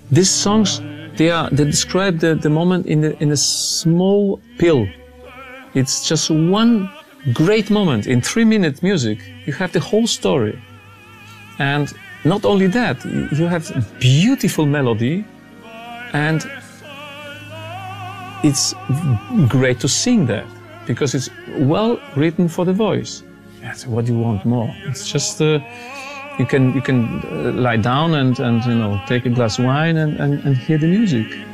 These songs, they describe the moment in a small pill. It's just one great moment. In 3-minute music, you have the whole story. And not only that, you have beautiful melody, and it's great to sing that, because it's well written for the voice. That's what you want more. It's just you can lie down and take a glass of wine and hear the music.